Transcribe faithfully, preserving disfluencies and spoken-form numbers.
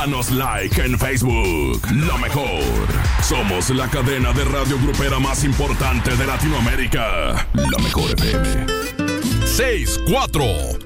Danos like en Facebook. La mejor. Somos la cadena de radio grupera más importante de Latinoamérica. La mejor F M. seis cuatro.